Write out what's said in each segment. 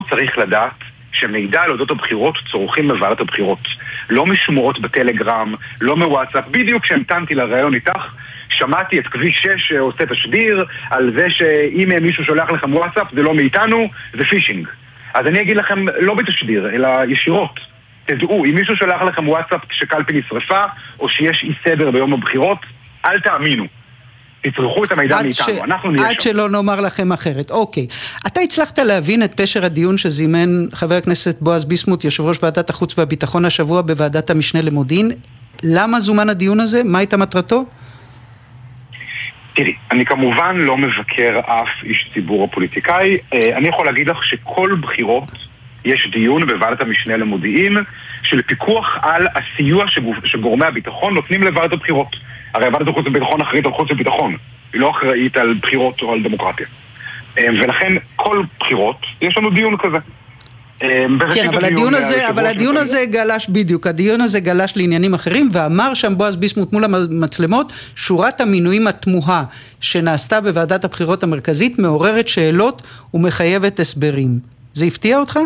צריך לדעת שמידע על אודות הבחירות צורכים בוועדת הבחירות. לא משמורות בטלגרם, לא מוואטסאפ. בדיוק כשהמתנתי לראיון איתך, שמעתי את כביש 6 שעושה תשדיר על זה שאם מישהו שולח לכם וואטסאפ זה לא מאיתנו, זה פישינג. אז אני אגיד לכם לא בתשדיר, אלא ישירות. תדעו, אם מישהו שולח לכם וואטסאפ שקלפי נשרפה, או שיש אי סדר ביום הבחירות, אל תאמינו. תצרכו את המידע מאיתנו, אנחנו נהיה שם. עד שלא נאמר לכם אחרת. אוקיי. אתה הצלחת להבין את פשר הדיון שזימן חבר הכנסת בועז ביסמוט, יושב ראש ועדת החוץ והביטחון השבוע בוועדת המשנה למודיעין. למה זומן הדיון הזה? מה הייתה מטרתו? תראי, אני כמובן לא מבקר אף איש ציבור או פוליטיקאי. אני יכול להגיד לך שכל בחירות יש דיון בוועדת המשנה למודיעין של פיקוח על הסיוע שגורמי הביטחון נותנים לוועדת הבחירות. הרי ועדת החוץ והביטחון אחראית על חוץ וביטחון, היא לא אחראית על בחירות או על דמוקרטיה. ולכן כל בחירות יש לנו דיון כזה. כן, אבל הדיון הזה גלש בדיוק, הדיון הזה גלש לעניינים אחרים, ואמר שם בועז ביסמוט מול המצלמות, שורת המינויים התמוהה שנעשתה בוועדת הבחירות המרכזית מעוררת שאלות ומחייבת הסברים. זה הפתיע אותך?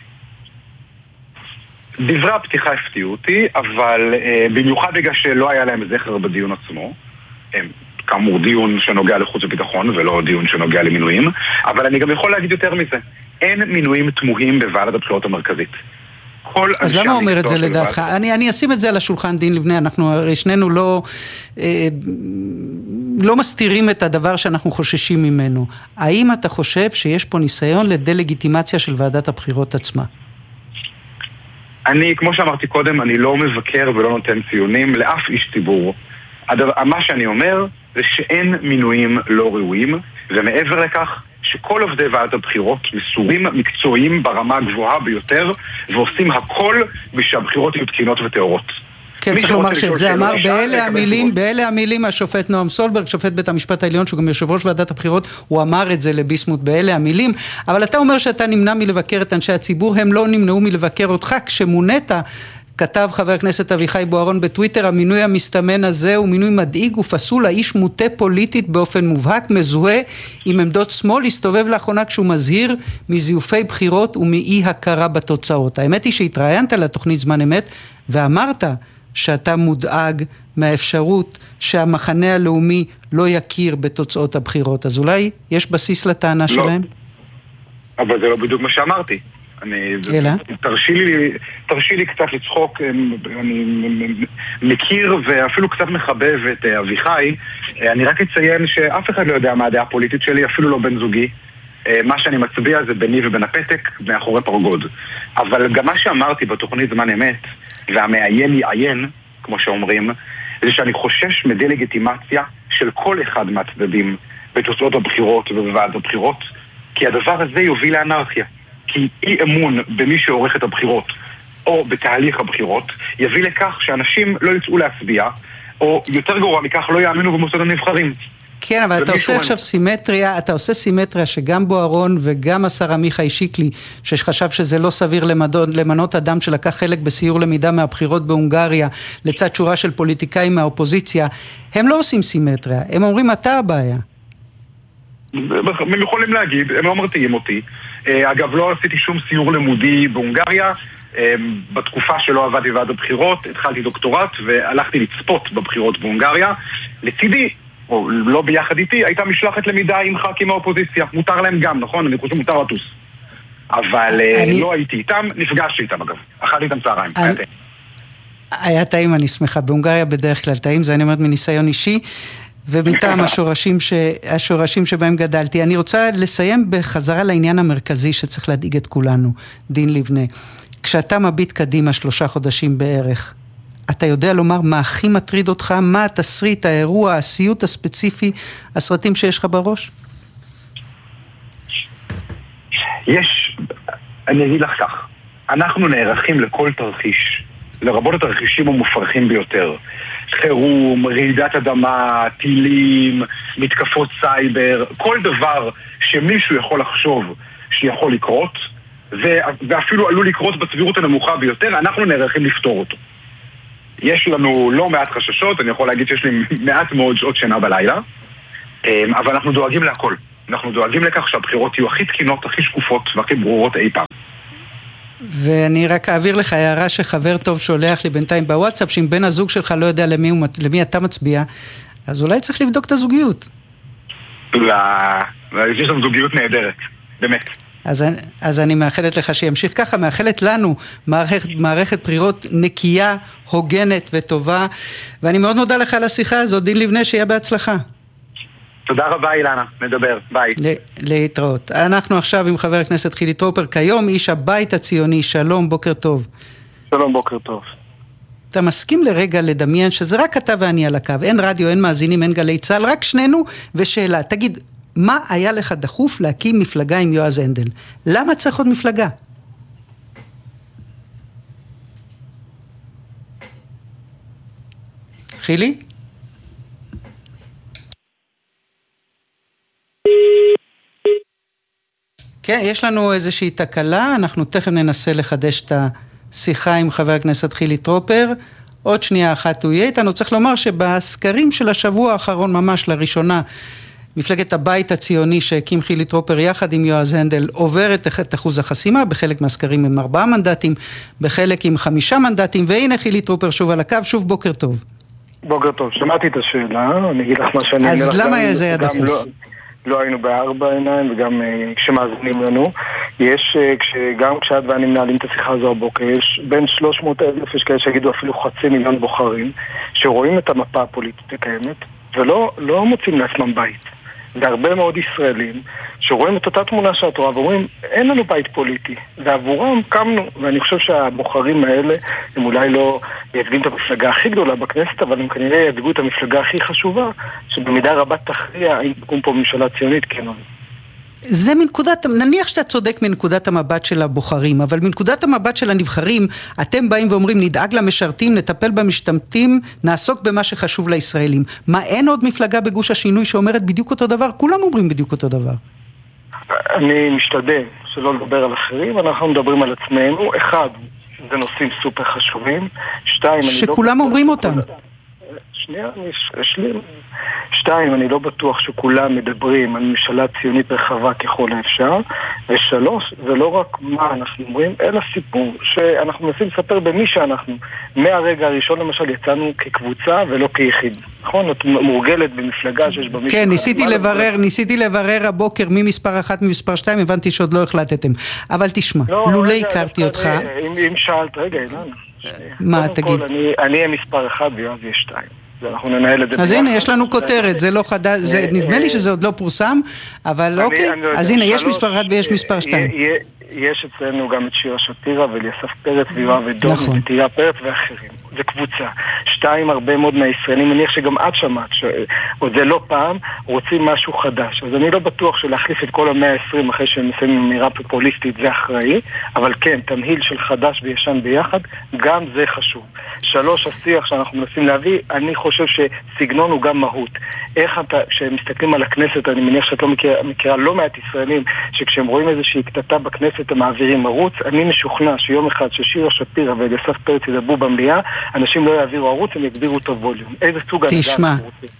דברי הפתיחה הפתיעו אותי, אבל במיוחד בגלל שלא היה להם זכר בדיון עצמו. כאמור דיון שנוגע לחוץ וביטחון ולא דיון שנוגע למינויים, אבל אני גם יכול להגיד יותר מזה. אין מינויים תמוהים בוועדת הבחירות המרכזית. אז למה אומר את זה לדעתך? אני אשים את זה על השולחן דין לבני, אנחנו הרי שנינו לא מסתירים את הדבר שאנחנו חוששים ממנו. האם אתה חושב שיש פה ניסיון לדלגיטימציה של ועדת הבחירות עצמה? כמו שאמרתי קודם, אני לא מבקר ולא נותן ציונים לאף איש ציבור. מה שאני אומר זה שאין מינויים לא ראויים, ומעבר לכך שכל עובדי ועדת הבחירות מסורים מקצועיים ברמה הגבוהה ביותר, ועושים הכל בשהבחירות יהיו תקינות וטהורות. כן, צריך לומר שזה אמר באלה המילים השופט נועם סולברג, שופט בית המשפט העליון, שהוא גם יושב ראש ועדת הבחירות, הוא אמר את זה לביסמוט באלה המילים, אבל אתה אומר שאתה נמנע מלבקר את אנשי הציבור, הם לא נמנעו מלבקר אותך, כשמונית, כתב חבר הכנסת אביחי בוארון בטוויטר, המינוי המסתמן הזה הוא מינוי מדאיג ופסול, האיש מוטה פוליטית באופן מובהק, מזוהה עם עמדות שמאל, הסתובב לאחרונה כשהוא מזהיר מזיופי בחירות ומאי הכרה בתוצאות. האמת היא שהתראיינת לתוכנית זמן אמת ואמרת שאתה מודאג מהאפשרות שהמחנה הלאומי לא יכיר בתוצאות הבחירות, אז אולי יש בסיס לטענה שלהם? אבל זה לא בדיוק מה שאמרתי. תרשי לי קצת לצחוק, אני מכיר ואפילו קצת מחבב את אביחי. אני רק אציין שאף אחד לא יודע מה הדעה הפוליטית שלי, אפילו לא בן זוגי. מה שאני מצביע זה ביני ובין הפתק מאחורי פרגוד. אבל גם מה שאמרתי בתוכנית זמן אמת, והמעיין יעיין, כמו שאומרים, זה שאני חושש מדלגיטימציה של כל אחד מהצדדים בתוצאות הבחירות ובוועד הבחירות, כי הדבר הזה יוביל לאנרכיה. כי אי אמון במי שעורך את הבחירות או בתהליך הבחירות יביא לכך שאנשים לא יצאו להצביע, או יותר גרוע מכך לא יאמינו במוסד הנבחרים. כן, אבל אתה עושה עכשיו סימטריה, אתה עושה סימטריה שגם בוארון וגם השר עמיחי שיקלי, שחשב שזה לא סביר למנות אדם שלקח חלק בסיור למידה מהבחירות בהונגריה, לצד שורה של פוליטיקאים מהאופוזיציה, הם לא עושים סימטריה, הם אומרים אתה הבעיה. הם יכולים להגיד, הם לא מרתיעים אותי. אגב, לא עשיתי שום סיור לימודי בהונגריה. בתקופה שלא עבדתי ועד הבחירות, התחלתי דוקטורט והלכתי לצפות בבחירות בהונגריה. לצידי, או לא ביחד איתי, הייתה משלחת למידה עם ח"כים מהאופוזיציה. מותר להם גם, נכון? אני חושב מותר לטוס. אבל לא הייתי איתם, נפגשתי איתם אגב. אכלתי איתם צהריים. היה טעים, אני שמחה. בהונגריה בדרך כלל טעים, זה אני אומרת מניסיון אישי. ומטעם השורשים שבהם גדלתי. אני רוצה לסיים בחזרה לעניין המרכזי שצריך להדאיג את כולנו, דין לבנה. כשאתה מביט קדימה 3 חודשים בערך, אתה יודע לומר מה הכי מטריד אותך, מה התסריט, האירוע, הסיוט הספציפי, הסרטים שיש לך בראש? אני אגיד לך כך, אנחנו נערכים לכל תרחיש, לרבות התרחישים המופרכים ביותר. חירום, רעידת אדמה, טילים, מתקפות סייבר, כל דבר שמישהו יכול לחשוב שיכול לקרות, ואפילו עלול לקרות בסבירות הנמוכה ביותר, אנחנו נערכים לפתור אותו. יש לנו לא מעט חששות, אני יכול להגיד שיש לי מעט מאוד שעות שינה בלילה, אבל אנחנו דואגים להכל. אנחנו דואגים לכך שהבחירות יהיו הכי תקינות, הכי שקופות והכי ברורות אי פעם. ואני רק אעביר לך הערה שחבר טוב שולח לי בינתיים בוואטסאפ, שאם בן הזוג שלך לא יודע למי אתה מצביע, אז אולי צריך לבדוק את הזוגיות. יש לנו זוגיות נהדרת, באמת. אז אני מאחלת לך שימשיך ככה, מאחלת לנו מערכת בחירות נקייה, הוגנת וטובה, ואני מאוד מודה לך על השיחה הזאת. דין לבנה, שיהיה בהצלחה. תודה רבה אילנה, נדבר, ביי. להתראות. אנחנו עכשיו עם חבר הכנסת חילי טרופר, כיום איש הבית הציוני. שלום, בוקר טוב. שלום, בוקר טוב. אתה מסכים לרגע לדמיין שזה רק אתה ואני על הקו, אין רדיו, אין מאזינים, אין גלי צהל, רק שנינו, ושאלה, תגיד, מה היה לך דחוף להקים מפלגה עם יועז הנדל? למה צריך עוד מפלגה? חילי? כן, יש לנו איזושהי תקלה, אנחנו תכף ננסה לחדש את השיחה עם חבר הכנסת חילי טרופר, עוד שנייה אחת הוא יהיה איתנו. צריך לומר שבסקרים של השבוע האחרון ממש לראשונה, מפלגת הבית הציוני שהקים חילי טרופר יחד עם יועז הנדל עוברת את אחוז החסימה, בחלק מהסקרים עם 4 מנדטים, בחלק עם 5 מנדטים, והנה חילי טרופר שוב על הקו, שוב בוקר טוב. בוקר טוב, שמעתי את השאלה, אני אגיד לך מה שאני... אז למה זה היה דחוף? לא היינו בארבע עיניים, וגם כשמאזינים לנו, גם כשאת ואני מנהלים את השיחה הזו הבוקר, יש בין 300,000, יש כאלה שיגידו אפילו 500,000 בוחרים, שרואים את המפה הפוליטית הקיימת, ולא מוצאים לעצמם בית. והרבה מאוד ישראלים שרואים את אותה תמונה שאת רואה ואומרים, אין לנו בית פוליטי, ועבורם קמנו. ואני חושב שהבוחרים האלה הם אולי לא ייצגים את המפלגה הכי גדולה בכנסת, אבל הם כנראה ייצגו את המפלגה הכי חשובה, שבמידה רבה תכריע האם תקום פה ממשלה ציונית, כן או לא. זה נניח שאתה צודק מנקודת המבט של הבוחרים, אבל מנקודת המבט של הנבחרים, אתם באים ואומרים, נדאג למשרתים, נטפל במשתמטים, נעסוק במה שחשוב לישראלים. מה, אין עוד מפלגה בגוש השינוי שאומרת בדיוק אותו דבר? כולם אומרים בדיוק אותו דבר. אני משתדל שלא לדבר על אחרים, אנחנו מדברים על עצמנו. אחד, זה נושאים סופר חשובים. שתיים, שכולם אומרים אותם. שתיים, אני לא בטוח שכולם מדברים על ממשלה ציונית רחבה ככל האפשר. ושלוש, זה לא רק מה אנחנו אומרים, אלא סיפור שאנחנו מנסים לספר במי שאנחנו. מהרגע הראשון למשל יצאנו כקבוצה ולא כיחיד. נכון? את מורגלת במפלגה שיש בה... כן, ניסיתי לברר הבוקר מי מספר 1 ממספר 2, הבנתי שעוד לא החלטתם. אבל תשמע, לולא הכרתי אותך... אם שאלת, רגע, אילנה. מה, תגיד? אני אהיה מספר 1 ויואב יהיה 2. אנחנו ננהל את זה. אז הנה, יש לנו כותרת, זה לא חדש, נדמה לי שזה עוד לא פורסם, אבל אוקיי, אז הנה, יש מספר 1 ויש מספר 2. יש אצלנו גם את שירה שפירא ואליסף פרץ ויואב אדום ותהילה פרץ ואחרים. זה קבוצה. 2, הרבה מאוד מהישראלים, מניח שגם את שמעת, עוד זה לא פעם, רוצים משהו חדש. אז אני לא בטוח שלהחליף את כל 120 אחרי שהם מסיימים אמירה פופוליסטית זה אחראי, אבל כן, תמהיל של חדש וישן ביחד, גם זה חשוב. 3, השיח שאנחנו מנסים להביא, אני חושב שסגנון הוא גם מהות. איך אתה, כשהם מסתכלים על הכנסת, אני מניח שאת לא מכירה לא מעט ישראלים, שכשהם רואים איזושהי קטטה בכנסת הם מעבירים ערוץ, אני משוכנע שיום אחד ששירה שפירא ואליסף פרץ ידברו במליאה, אנשים לא יעבירו ערוץ, הם יגבירו את הווליום. איזה סוג הנהגה? תשמע,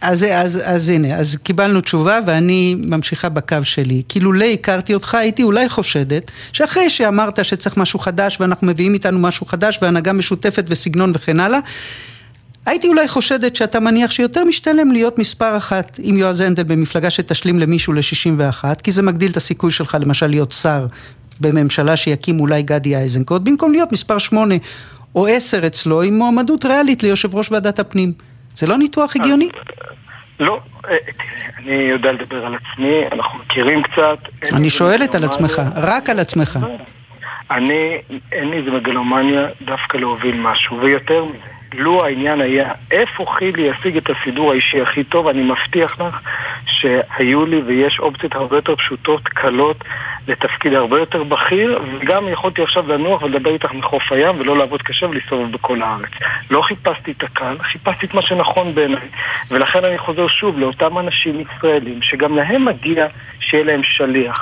אז הנה, אז קיבלנו תשובה ואני ממשיכה בקו שלי. כאילו לא הכרתי אותך, הייתי אולי חושדת, שאחרי שאמרת שצריך משהו חדש ואנחנו מביאים איתנו משהו חדש והנהגה משותפת וסגנון וכן הלאה, הייתי אולי חושדת שאתה מניח שיותר משתלם להיות מספר 1 עם יועז הנדל במפלגה שתשלים למישהו ל-61, כי זה מגדיל את הסיכוי שלך למשל להיות שר בממשלה שיקים אולי גדי איזנקוט, במקום להיות מספר 8 או 10 אצלו עם מועמדות ריאלית ליושב ראש ועדת הפנים. זה לא ניתוח הגיוני? לא, אני יודע לדבר על עצמי, אנחנו מכירים קצת. אני שואלת על עצמך, רק על עצמך. אין לי איזה מגלומניה דווקא להוביל משהו, ויותר מזה. לו העניין היה איפה חילי ישיג את הסידור האישי הכי טוב, אני מבטיח לך שהיו לי ויש אופציות הרבה יותר פשוטות, קלות, לתפקיד הרבה יותר בכיר, וגם יכולתי עכשיו לנוח ולדבר איתך מחוף הים ולא לעבוד קשה ולהסתובב בכל הארץ. לא חיפשתי את הקל, חיפשתי את מה שנכון בעיניי, ולכן אני חוזר שוב לאותם אנשים ישראלים שגם להם מגיע שיהיה להם שליח.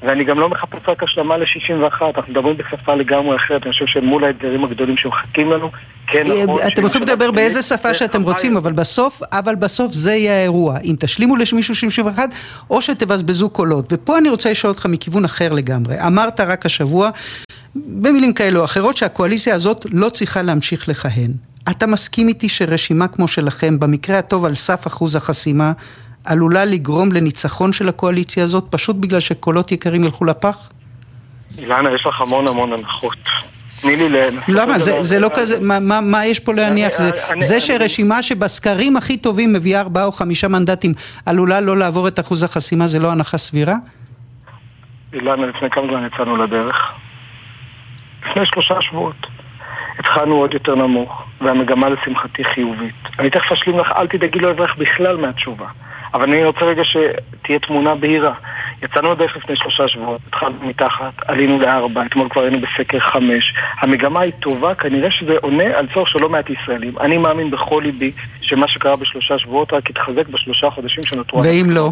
ואני גם לא מחפש רק השלמה ל-61, אנחנו מדברים בשפה לגמרי אחרת, אני חושב שמול האתגרים הגדולים שמחכים לנו, כן נכון... אתם יכולים לדבר באיזה שפה שאתם רוצים, אבל בסוף זה יהיה האירוע, אם תשלימו למישהו 61, או שתבזבזו קולות. ופה אני רוצה לשאול אותך מכיוון אחר לגמרי. אמרת רק השבוע, במילים כאלו או אחרות, שהקואליציה הזאת לא צריכה להמשיך לכהן. אתה מסכים איתי שרשימה כמו שלכם, במקרה הטוב על סף אחוז החסימה, עלולה לגרום לניצחון של הקואליציה הזאת, פשוט בגלל שקולות יקרים ילכו לפח? אילנה, יש לך המון הנחות. תני לי למה? זה לא כזה, מה יש פה להניח? זה שרשימה שבסקרים הכי טובים מביאה 4 או 5 מנדטים, עלולה לא לעבור את אחוז החסימה, זה לא הנחה סבירה? אילנה, לפני כמה זמן יצאנו לדרך? לפני 3 שבועות. התחלנו עוד יותר נמוך, והמגמה לשמחתי חיובית. אני תכף אשלים לך, אל תדאגי לא אברח בכלל מהתשובה. אבל אני רוצה רגע שתהיה תמונה בהירה. יצאנו לדרך לפני 3 שבועות, התחלנו מתחת, עלינו ל4, אתמול כבר היינו בסקר 5. המגמה היא טובה, כנראה שזה עונה על צורך שלא מעט ישראלים. אני מאמין בכל ליבי שמה שקרה ב3 שבועות רק יתחזק ב3 חודשים שנותרו. ואם לא?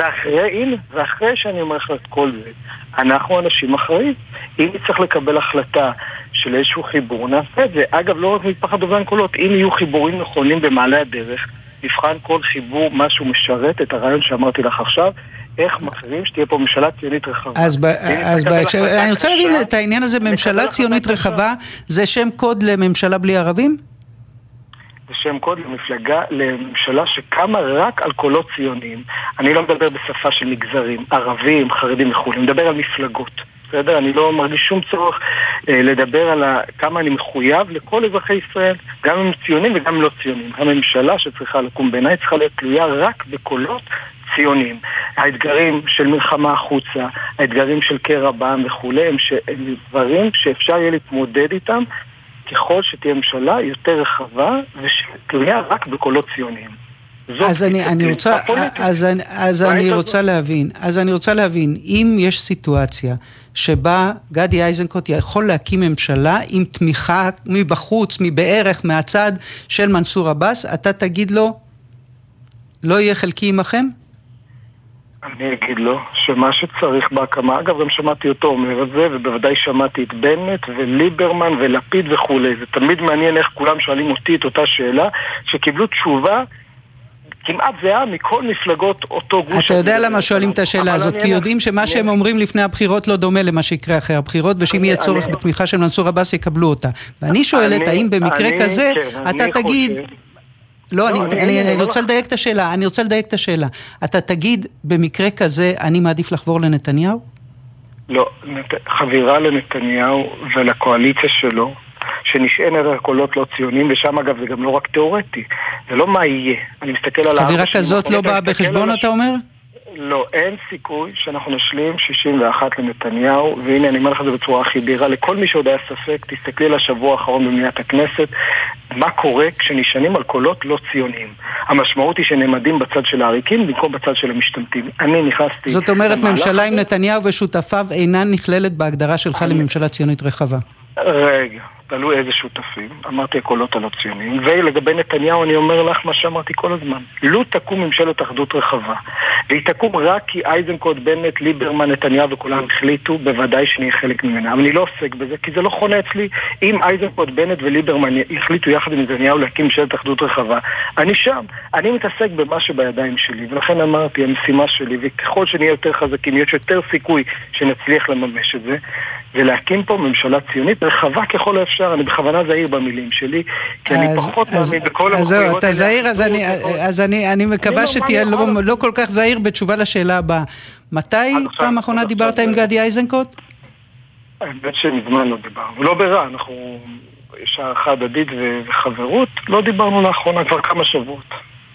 ואחרי שאני אומר לך את כל זה, אנחנו אנשים אחראיים. אם צריך לקבל החלטה של איזשהו חיבור, נעשה את זה. אגב, לא רק מפחד אובדן קולות, אם יהיו חיבורים נכונים במעלה הדרך, נבחן כל חיבור משהו משרת את הרעיון שאמרתי לך עכשיו, איך מכירים שתהיה פה ממשלה ציונית רחבה. אז אני רוצה להבין את העניין הזה, ממשלה ציונית רחבה, זה שם קוד לממשלה בלי ערבים? זה שם קוד לממשלה שקמה רק על קולות ציוניים. אני לא מדבר בשפה של מגזרים, ערבים, חרדים וכו', אני מדבר על מפלגות. בסדר? אני לא מרגיש שום צורך לדבר על כמה אני מחויב לכל אזרחי ישראל, גם הם ציונים וגם לא ציונים. הממשלה שצריכה לקום בעיניי צריכה להיות תלויה רק בקולות ציונים. האתגרים של מלחמה החוצה, האתגרים של קרע בעם וכו', הם דברים שאפשר יהיה להתמודד איתם ככל שתהיה ממשלה יותר רחבה ושתלויה רק בקולות ציוניים. אז אני רוצה להבין, אם יש סיטואציה שבה גדי איזנקוט יכול להקים ממשלה עם תמיכה מבחוץ, מבערך, מהצד של מנסור עבאס, אתה תגיד לו, לא יהיה חלקי עמכם? אני אגיד לו שמה שצריך בהקמה, אגב גם שמעתי אותו אומר את זה, ובוודאי שמעתי את בנט וליברמן ולפיד וכו'. זה תמיד מעניין איך כולם שואלים אותי את אותה שאלה, שקיבלו תשובה כמעט זהה מכל מפלגות אותו גוש. אתה יודע למה שואלים את השאלה הזאת? כי יודעים שמה שהם אומרים לפני הבחירות לא דומה למה שיקרה אחרי הבחירות, ושאם יהיה צורך בתמיכה של מנסור עבאס יקבלו אותה. ואני שואלת, האם במקרה כזה אתה תגיד... לא, אני רוצה לדייק את השאלה. אתה תגיד, במקרה כזה, אני מעדיף לחבור לנתניהו? לא, חבירה לנתניהו ולקואליציה שלו, שנשען על הקולות לא ציונים, ושם אגב זה גם לא רק תיאורטי, זה לא מה יהיה. אני מסתכל על... חבירה כזאת לא באה בחשבון, אתה אומר? לא, אין סיכוי שאנחנו נשלים 61 לנתניהו, והנה אני אומר לך זה בצורה הכי בהירה, לכל מי שעוד היה ספק, תסתכלי לשבוע האחרון במליאת הכנסת, מה קורה כשנשענים על קולות לא ציוניים. המשמעות היא שנעמדים בצד של העריקים, במקום בצד של המשתמטים. אני נכנסתי... זאת אומרת, ממשלה עם נתניהו ושותפיו אינן נכללת בהגדרה שלך לממשלה ציונית רחבה. רגע, תלוי איזה שותפים, אמרתי הקולות הלא ציוניים, ולגבי נתניהו אני אומר לך מה שאמרתי כל הזמן, לא תקום ממשלת אחדות רחבה, והיא תקום רק כי איזנקוט, בנט, ליברמן, נתניהו וכולם החליטו, בוודאי שנהיה חלק ממנה, אבל אני לא עוסק בזה, כי זה לא חונה אצלי, אם איזנקוט, בנט וליברמן החליטו יחד עם נתניהו להקים ממשלת אחדות רחבה, אני שם, אני מתעסק במה שבידיים שלי, ולכן אמרתי, המשימה שלי, וככל שנהיה יותר חזקים, יש יותר סיכוי שנצליח לממש את זה, ולהקים פה ממשלה ציונית רחבה ככל האפשר. אני בכוונה זהיר במילים שלי, כי אני פחות מאמין בכל המחויבות. אתה זהיר, אז אני מקווה שתהיה לא כל כך זהיר בתשובה לשאלה הבאה. מתי פעם אחרונה דיברת עם גדי איזנקוט? האמת שמזמן לא דיברנו. לא ברע, אנחנו יש הערכה הדדית וחברות, לא דיברנו לאחרונה כבר כמה שבועות.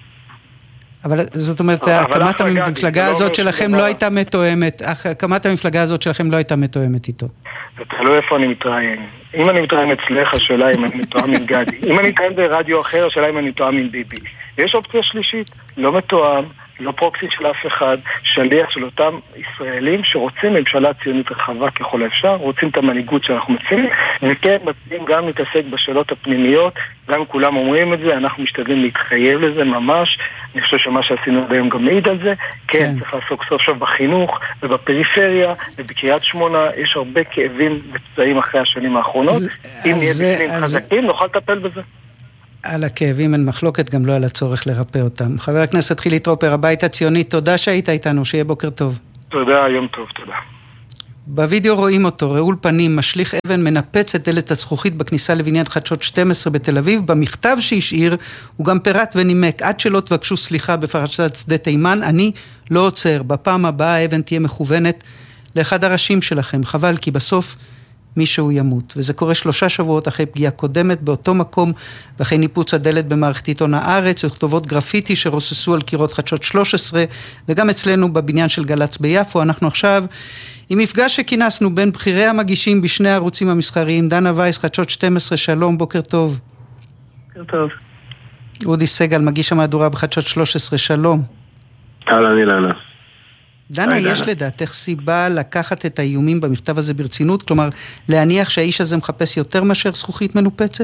אבל זאת אומרת, הקמת המפלגה הזאת שלכם לא הייתה מתואמת, הקמת המפלגה הזאת שלכם לא הייתה מתואמת איתו. זה תלוי איפה אני מתראיין. אם אני מתראיין אצלך, השאלה אם אני מתואם עם גדי. אם אני מתראיין ברדיו אחר, השאלה אם אני מתואם עם ביבי. ויש אופציה שלישית, לא מתואם, לא פרוקסי של אף אחד, שליח של אותם ישראלים שרוצים ממשלה ציונית רחבה ככל האפשר, רוצים את המנהיגות שאנחנו מציעים, וכן מציעים גם להתעסק בשאלות הפנימיות, גם כולם אומרים את זה, אנחנו משתדלים להתחייב לזה ממש, אני חושב שמה שעשינו היום גם מעיד על זה, כן, צריך לעסוק סוף סוף בחינוך ובפריפריה ובקריית שמונה, יש הרבה כאבים ופצעים אחרי השנים האחרונות, אם נהיה בפנים חזקים נוכל לטפל בזה. על הכאבים אין מחלוקת, גם לא על הצורך לרפא אותם. חבר הכנסת חילי טרופר, הבית הציוני, תודה שהיית איתנו, שיהיה בוקר טוב. תודה, יום טוב, תודה. בווידאו רואים אותו, רעול פנים, משליך אבן, מנפץ את דלת הזכוכית בכניסה לבניין חדשות 12 בתל אביב. במכתב שהשאיר, הוא גם פירט ונימק, עד שלא תבקשו סליחה בפרשת שדה תימן, אני לא עוצר. בפעם הבאה האבן תהיה מכוונת לאחד הראשים שלכם. חבל, כי בסוף מישהו ימות. וזה קורה 3 שבועות אחרי פגיעה קודמת באותו מקום, ואחרי ניפוץ הדלת במערכת עיתון הארץ, וכתובות גרפיטי שרוססו על קירות חדשות 13, וגם אצלנו בבניין של גלץ ביפו. אנחנו עכשיו עם מפגש שכינסנו בין בחירי המגישים בשני הערוצים המסחריים. דנה וייס, חדשות 12, שלום, בוקר טוב. בוקר טוב. אודי סגל, מגיש המהדורה בחדשות 13, שלום. אהלן אילנה. דנה, יש לדעתך סיבה לקחת את האיומים במכתב הזה ברצינות? כלומר, להניח שהאיש הזה מחפש יותר מאשר זכוכית מנופצת?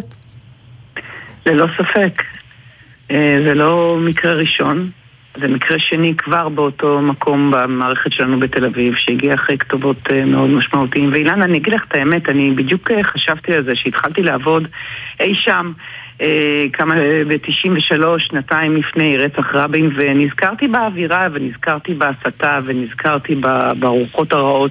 ללא ספק. זה לא מקרה ראשון, זה מקרה שני כבר באותו מקום במערכת שלנו בתל אביב, שהגיע אחרי כתובות מאוד משמעותיים. ואילנה, אני אגיד לך את האמת, אני בדיוק חשבתי על זה, שהתחלתי לעבוד אי שם, כמה ב-93, שנתיים לפני רצח רבין, ונזכרתי באווירה ונזכרתי בהסתה ונזכרתי ברוחות הרעות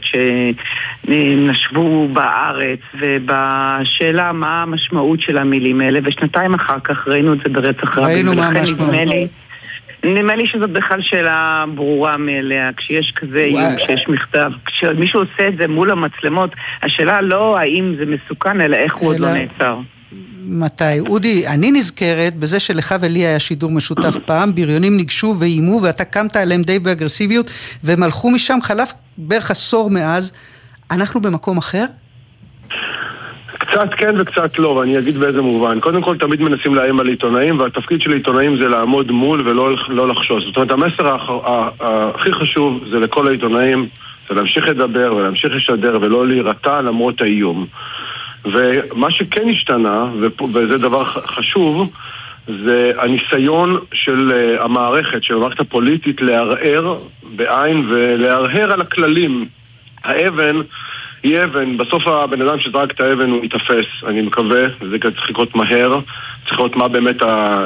שנשבו בארץ ובשאלה מה המשמעות של המילים האלה, ושנתיים אחר כך ראינו את זה ברצח רבין. ראינו מה המשמעות. נדמה לי שזאת בכלל שאלה ברורה מאליה, כשיש כזה איום, כשיש מכתב, כשמישהו עושה את זה מול המצלמות, השאלה לא האם זה מסוכן, אלא איך הוא עוד לא נעצר. מתי? אודי, אני נזכרת בזה שלך ולי היה שידור משותף פעם, בריונים ניגשו ואימו, ואתה קמת עליהם די באגרסיביות, והם הלכו משם, חלף בערך עשור מאז. אנחנו במקום אחר? קצת כן וקצת לא, ואני אגיד באיזה מובן. קודם כל, תמיד מנסים לאיים על עיתונאים, והתפקיד של עיתונאים זה לעמוד מול ולא לחשוש. זאת אומרת, המסר הכי חשוב זה לכל העיתונאים, זה להמשיך לדבר ולהמשיך לשדר ולא להירתע למרות האיום. ומה שכן השתנה, וזה דבר חשוב, זה הניסיון של המערכת, של המערכת הפוליטית, לערער בעין ולערער על הכללים. האבן היא אבן, בסוף הבן אדם שזרק את האבן הוא יתפס, אני מקווה, זה צריך לקרות מהר, צריך לראות מה באמת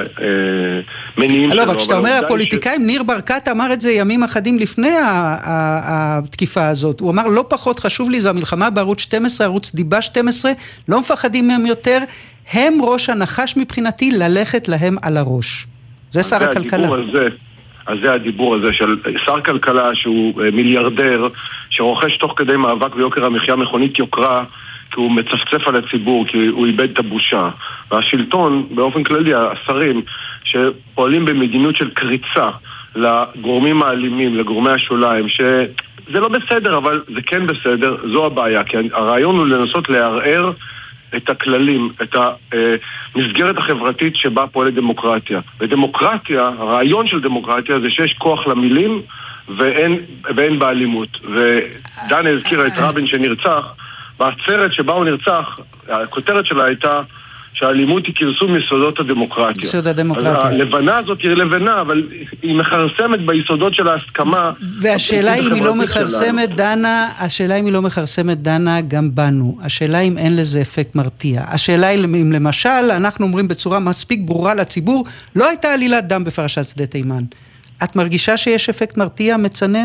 המניעים שלו. אבל כשאתה אומר הפוליטיקאים, ניר ברקת אמר את זה ימים אחדים לפני התקיפה הזאת, הוא אמר לא פחות חשוב לי, זו המלחמה בערוץ 12, ערוץ דיבה 12, לא מפחדים מהם יותר, הם ראש הנחש מבחינתי ללכת להם על הראש. זה שר הכלכלה. אז זה הדיבור הזה של שר כלכלה שהוא מיליארדר, שרוכש תוך כדי מאבק ביוקר המחיה מכונית יוקרה, כי הוא מצפצף על הציבור, כי הוא איבד את הבושה. והשלטון, באופן כללי, השרים, שפועלים במדיניות של קריצה לגורמים האלימים, לגורמי השוליים, שזה לא בסדר, אבל זה כן בסדר, זו הבעיה. כי הרעיון הוא לנסות לערער את הכללים, את המסגרת החברתית שבה פועלת דמוקרטיה. ודמוקרטיה, הרעיון של דמוקרטיה זה שיש כוח למילים ואין באלימות. ודנה הזכירה את רבין שנרצח, בעצרת שבה הוא נרצח, הכותרת שלה הייתה שהאלימות היא כרסום יסודות הדמוקרטיה. יסוד הדמוקרטיה. אז הלבנה הזאת היא לבנה, אבל היא מחרסמת ביסודות של ההסכמה. והשאלה אם היא לא מחרסמת, דנה, השאלה אם היא לא מחרסמת, דנה, גם בנו. השאלה אם אין לזה אפקט מרתיע. השאלה אם למשל, אנחנו אומרים בצורה מספיק ברורה לציבור, לא הייתה עלילת דם בפרשת שדה תימן. את מרגישה שיש אפקט מרתיע מצנן?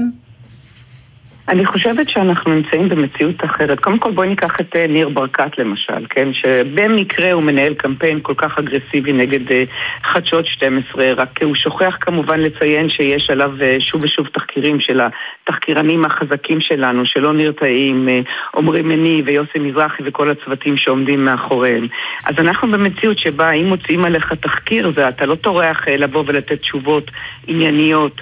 אני חושבת שאנחנו נמצאים במציאות אחרת. קודם כל בואי ניקח את ניר ברקת למשל, כן? שבמקרה הוא מנהל קמפיין כל כך אגרסיבי נגד חדשות 12, רק הוא שוכח כמובן לציין שיש עליו שוב ושוב תחקירים של התחקירנים החזקים שלנו, שלא נרתעים, עומרי מני ויוסי מזרחי וכל הצוותים שעומדים מאחוריהם. אז אנחנו במציאות שבה אם מוצאים עליך תחקיר, אתה לא טורח לבוא ולתת תשובות ענייניות,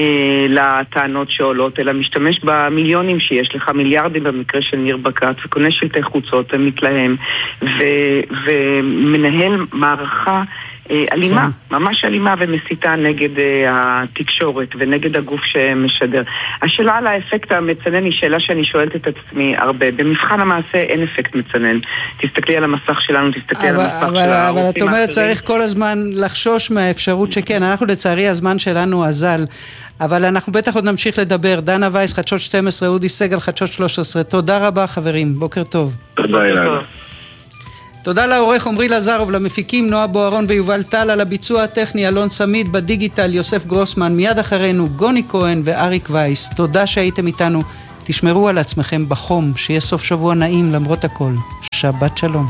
לטענות שעולות, אלא משתמש במיליונים שיש לך, מיליארדים במקרה של ניר ברקת, וקונה שלטי חוצות ומתלהם, ומנהל מערכה אלימה, ממש אלימה ומסיתה נגד התקשורת ונגד הגוף שמשדר. השאלה על האפקט המצנן היא שאלה שאני שואלת את עצמי הרבה. במבחן המעשה אין אפקט מצנן. תסתכלי על המסך שלנו, תסתכלי על המסך של הערוצים. אבל את אומרת, צריך כל הזמן לחשוש מהאפשרות שכן. אנחנו לצערי הזמן שלנו אזל, אבל אנחנו בטח עוד נמשיך לדבר. דנה וייס, חדשות 12, אודי סגל, חדשות 13. תודה רבה חברים, בוקר טוב. תודה אילן. תודה לעורך עמרי לזרוב, למפיקים נועה בוערון ויובל טל, על הביצוע הטכני אלון סמית, בדיגיטל יוסף גרוסמן, מיד אחרינו גוני כהן ואריק וייס. תודה שהייתם איתנו, תשמרו על עצמכם בחום, שיהיה סוף שבוע נעים למרות הכל. שבת שלום.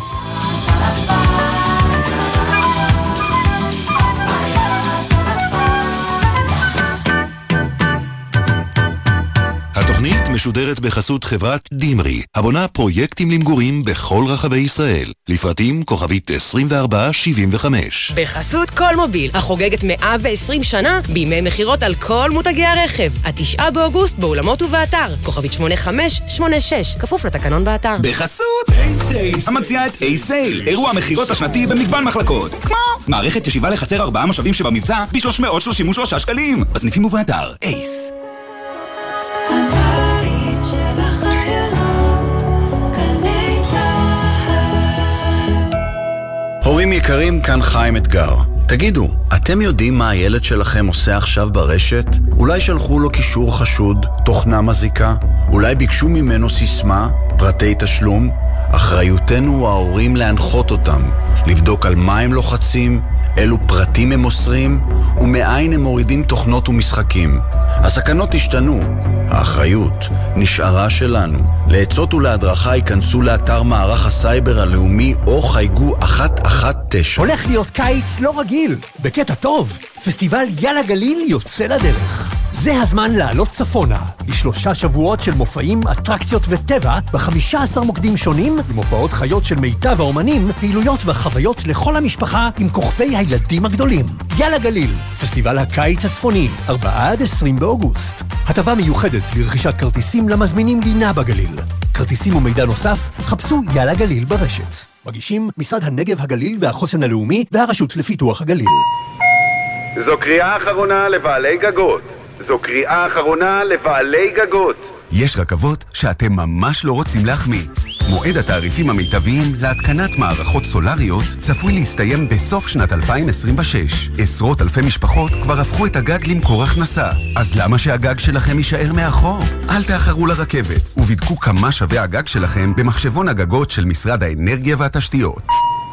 התוכנית משודרת בחסות חברת דימרי, הבונה פרויקטים למגורים בכל רחבי ישראל. לפרטים כוכבית 2475. בחסות כל מוביל, החוגגת 120 שנה בימי מחירות על כל מותגי הרכב. 9 באוגוסט באולמות ובאתר. כוכבית 8586, כפוף לתקנון באתר. בחסות אייסייל, המציעה את אייסייל, אירוע מחירות השנתי במגוון מחלקות. כמו מערכת ישיבה לחצר 4 מושבים שבמבצע ב-333 שקלים. בסניפים ובאתר. אייס. הבית של החיילות, גלי צהל. הורים יקרים, כאן חיים אתגר. תגידו, אתם יודעים מה הילד שלכם עושה עכשיו ברשת? אולי שלחו לו קישור חשוד, תוכנה מזיקה? אולי ביקשו ממנו סיסמה, פרטי תשלום? אחריותנו ההורים להנחות אותם, לבדוק על מה הם לוחצים, אילו פרטים הם מוסרים, ומאין הם מורידים תוכנות ומשחקים. הסכנות השתנו, האחריות נשארה שלנו. לעצות ולהדרכה ייכנסו לאתר מערך הסייבר הלאומי או חייגו 119. הולך להיות קיץ לא רגיל, בקטע טוב. פסטיבל יאללה גליל יוצא לדרך. זה הזמן לעלות צפונה, ל3 שבועות של מופעים, אטרקציות וטבע, ב15 מוקדים שונים, עם הופעות חיות של מיטב האומנים, פעילויות וחוויות לכל המשפחה עם כוכבי הילדים הגדולים. יאללה גליל, פסטיבל הקיץ הצפוני, 4-20 באוגוסט. הטבה מיוחדת לרכישת כרטיסים למזמינים לינה בגליל. כרטיסים ומידע נוסף, חפשו יאללה גליל ברשת. מגישים משרד הנגב הגליל והחוסן הלאומי והרשות לפיתוח הגליל. זו קריאה אחרונה לבעלי גגות. זו קריאה אחרונה לבעלי גגות. יש רכבות שאתם ממש לא רוצים להחמיץ. מועד התעריפים המיטביים להתקנת מערכות סולריות צפוי להסתיים בסוף שנת 2026. עשרות אלפי משפחות כבר הפכו את הגג למקור הכנסה. אז למה שהגג שלכם יישאר מאחור? אל תאחרו לרכבת ובדקו כמה שווה הגג שלכם במחשבון הגגות של משרד האנרגיה והתשתיות.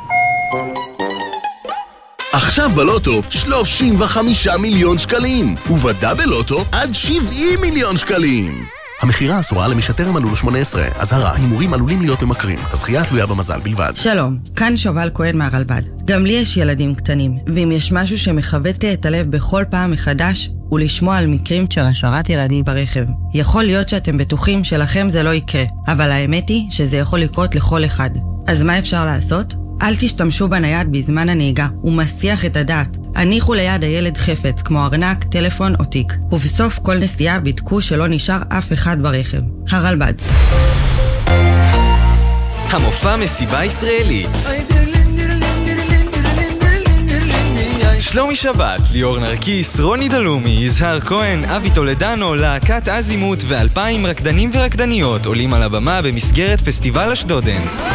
עכשיו בלוטו 35 מיליון שקלים, ובדאבל לוטו עד 70 מיליון שקלים. המחירה אסורה למי שטרם מלאו לו 18. אזהרה, הימורים עלולים להיות ממכרים. הזכייה תלויה במזל בלבד. שלום, כאן שובל כהן מהרלב"ד. גם לי יש ילדים קטנים, ואם יש משהו שמחווט לי את הלב בכל פעם מחדש, הוא לשמוע על מקרים של השארת ילדים ברכב. יכול להיות שאתם בטוחים שלכם זה לא יקרה, אבל האמת היא שזה יכול לקרות לכל אחד. אז מה אפשר לעשות? אל תשתמשו בנייד בזמן הנהיגה, הוא מסיח את הדעת. הניחו ליד הילד חפץ, כמו ארנק, טלפון או תיק. ובסוף כל נסיעה בדקו שלא נשאר אף אחד ברכב. הרלב"ד. המופע מסיבה ישראלית. שלומי שבת, ליאור נרקיס, רוני דלומי, יזהר כהן, אבי טולדנו, להקת אזימות ו2000 רקדנים ורקדניות עולים על הבמה במסגרת פסטיבל אשדודנס.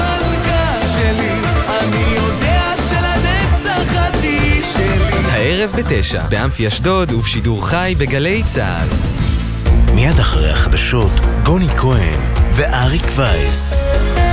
הערב ב9, באמפי אשדוד ובשידור חי בגלי צהל. מיד אחרי החדשות, גוני כהן ואריק וייס.